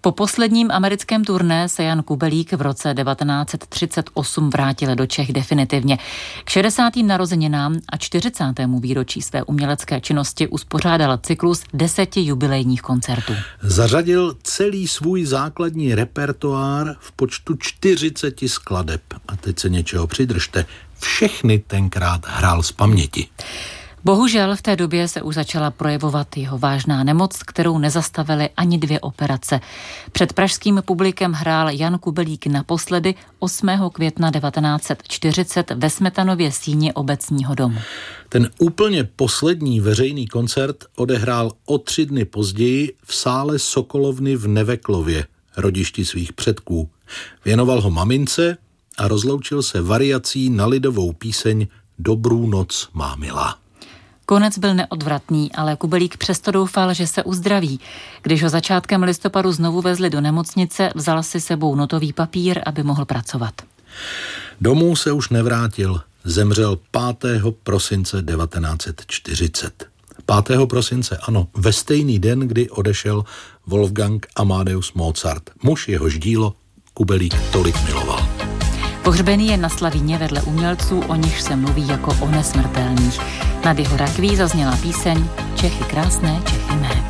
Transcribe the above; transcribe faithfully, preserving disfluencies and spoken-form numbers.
Po posledním americkém turné se Jan Kubelík v roce devatenáct set třicet osm vrátil do Čech definitivně. K šedesátým narozeninám a čtyřicátému výročí své umělecké činnosti uspořádal cyklus deseti jubilejních koncertů. Zařadil celý svůj základní repertoár v počtu čtyřiceti skladeb. A teď se něčeho přidržte. Všechny tenkrát hrál z paměti. Bohužel v té době se už začala projevovat jeho vážná nemoc, kterou nezastavily ani dvě operace. Před pražským publikem hrál Jan Kubelík naposledy osmého května devatenáct set čtyřicet ve Smetanově síni Obecního domu. Ten úplně poslední veřejný koncert odehrál o tři dny později v sále Sokolovny v Neveklově, rodišti svých předků. Věnoval ho mamince a rozloučil se variací na lidovou píseň Dobrou noc, má milá. Konec byl neodvratný, ale Kubelík přesto doufal, že se uzdraví. Když ho začátkem listopadu znovu vezli do nemocnice, vzal si sebou notový papír, aby mohl pracovat. Domů se už nevrátil, zemřel pátého prosince devatenáct set čtyřicet. pátého prosince, ano, ve stejný den, kdy odešel Wolfgang Amadeus Mozart, muž, jehož dílo Kubelík tolik miloval. Pohřbený je na Slavíně vedle umělců, o nich se mluví jako o nesmrtelných. Nad jeho rakví zazněla píseň Čechy krásné, Čechy mé.